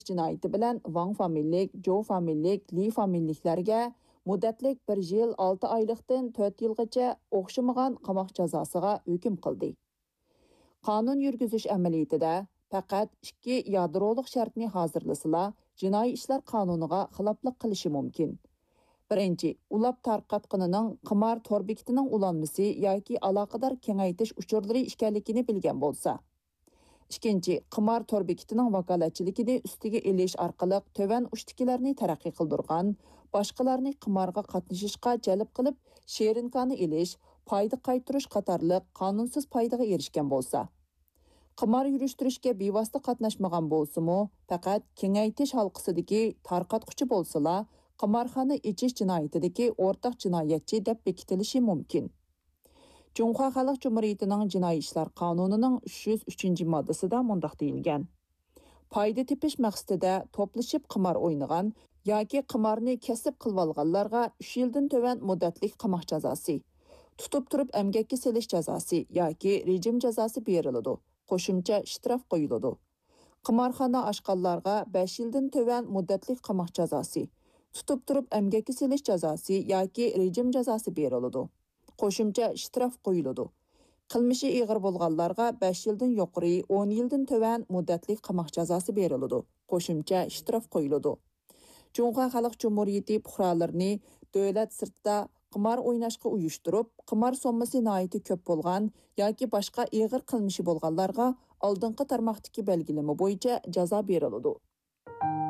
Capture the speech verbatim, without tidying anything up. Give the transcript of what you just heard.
jinoyati bilan Wang familiyalik, Zhou familiyalik, Li familiyaliklarga muddatlik bir yil olti oylikdan to'rt yilgacha o'xshamagan qamoq jazosiga hukm qildi. Qonun yurgizish amaliyotida faqat ikki yadroliq shartni hozirlasala, jinoiy ishlar qonuniga xiloflik qilishi mumkin. Birinchi, ulab tarqatqinining qimor tor bekitining ulanmasi yoki aloqador kengaytirish uchurlari ekanligini bilgan bo'lsa. Ikkinchi, qimor tor bekitining vakolatchiligini ustiga elish orqali tovan uchtikilarni taraqqiy qildirgan, boshqalarni qimorga qatnashishga jalb qilib, sherinkani elish, foyda qaytarish qatorliq qonunsiz foydaga erishgan bo'lsa. Qimor yurishtirishga bevosita qatnashmagan bo'lsa-mu, faqat kengaytirish halqasidagi tarqatquchi bo'lsa-la, qimorxona ichish jinoyatidagi o'rtaq jinoyatchi deb bekitilishi mumkin. Cunhua Xalq Cumhuriyetining Jinoiy ishlar qonunining uch yuz uchinchi moddasida mundaq deyilgan. Foyda tepish maqsadida to'plashib qimor o'ynagan yoki qimorni kasb qilib olganlarga uch yildan to'van muddatlik qamoq jazosi, tutib turib emgakka selish jazosi yoki rejim jazosi beriladi. Qo'shimcha shtraf qo'yiladi. Qimorxona ochganlarga besh yildan to'van muddatlik qamoq jazosi, tutib turib emgakka selish jazosi yoki rejim jazosi beriladi. Qo'shimcha shtraf qo'yiladi. Qilmishi ig'ir bo'lganlarga besh yildan yuqori o'n yildan to'van muddatlik qamoq jazosi beriladi. Qo'shimcha shtraf qo'yiladi. Cunhua Xalq Cumhuriyeti fuqarolarini davlat sirtida qimor o'ynashga uyushtirib, qimor sommasi nihoyatda ko'p bo'lgan yoki boshqa ig'ir qilmishi bo'lganlarga oldingi tarmoqdagi belgilama bo'yicha jazo beriladi.